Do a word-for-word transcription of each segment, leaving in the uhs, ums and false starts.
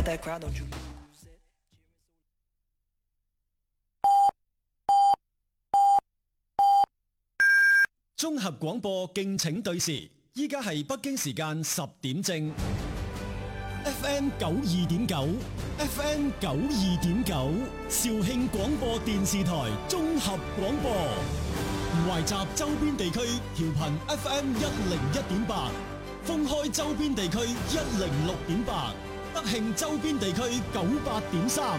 綜合廣播敬請對時，依家係北京時間十點正。F M 九二點九，F M 九二點九，肇慶廣播電視台綜合廣播，懷集周邊地區調頻 F M 一零一點八，封開周邊地區一零六點八，德慶周邊地區九八點三。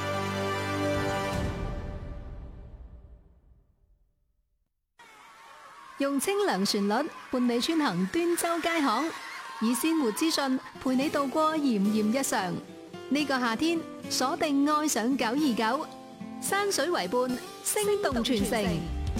用清涼旋律伴你穿行端州街巷，以鮮活資訊陪你度過炎炎日常。呢個夏天鎖定愛上九二九，山水為伴，聲動全城。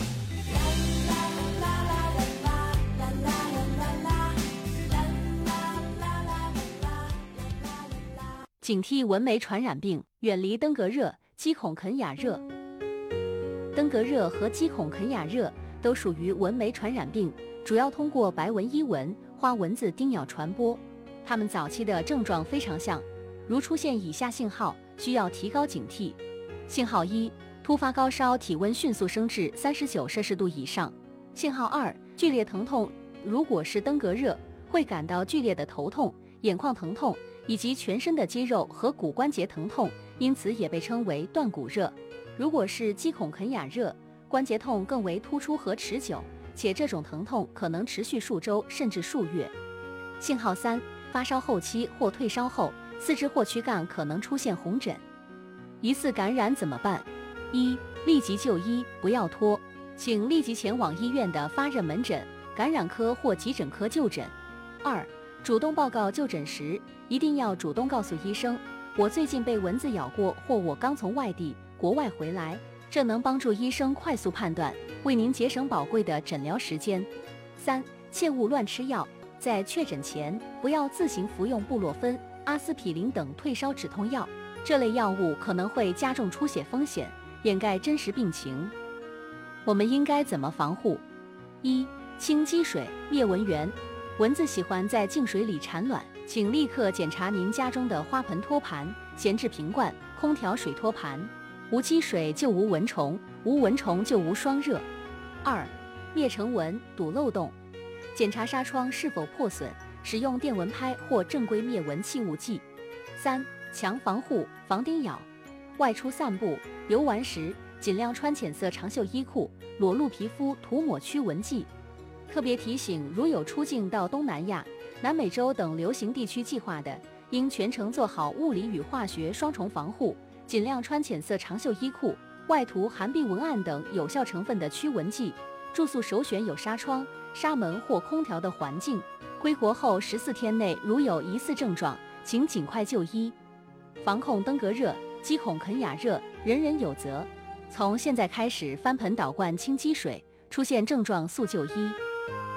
警惕蚊媒傳染病，遠離登革熱、雞孔肯亞熱。登革熱和雞孔肯亞熱都屬於蚊媒傳染病，主要通過白紋伊蚊、花蚊子叮咬傳播。它們早期的症狀非常像，如出現以下信號，需要提高警惕。信號一：突發高燒，體溫迅速升至三十九攝氏度以上。信號二：劇烈疼痛，如果是登革熱，會感到劇烈的頭痛、眼眶疼痛以及全身的肌肉和骨關節疼痛，因此也被稱為斷骨熱。如果是雞孔肯亞熱，關節痛更為突出和持久，且這種疼痛可能持續數週甚至數月。信號三：發燒後期或退燒後，四肢或軀幹可能出現紅疹。疑似感染怎麼辦？一、立即就醫，不要拖，請立即前往醫院的發熱門診、感染科或急診科就診。二、主動報告就診時，一定要主動告訴醫生，我最近被蚊子咬過，或我剛從外地、國外回來。這能幫助醫生快速判斷，為您節省寶貴的診療時間。三、切勿亂吃藥，在確診前不要自行服用布洛芬、阿司匹林等退燒止痛藥，這類藥物可能會加重出血風險，掩蓋真實病情。我們應該怎麼防護？一、清積水，滅蚊源。蚊子喜歡在淨水裡產卵，請立刻檢查您家中的花盆托盤、閒置瓶罐、空調水托盤。無積水就無蚊蟲，無蚊蟲就無霜熱。二、滅成蚊，堵漏洞。檢查紗窗是否破損，使用電蚊拍或正規滅蚊氣霧劑。三、強防護，防叮咬。外出散步、遊玩時，盡量穿淺色長袖衣褲，裸露皮膚塗抹驅蚊劑。特別提醒，如有出境到東南亞、南美洲等流行地區計劃的，應全程做好物理與化學雙重防護。盡量穿淺色長袖衣褲，外塗含避蚊胺等有效成分的驅蚊劑。住宿首選有紗窗、紗門或空調的環境。歸國後十四天內如有疑似症狀，請盡快就醫。防控登革熱、雞孔肯亞熱，人人有責。從現在開始翻盆倒灌清積水，出現症狀速就醫。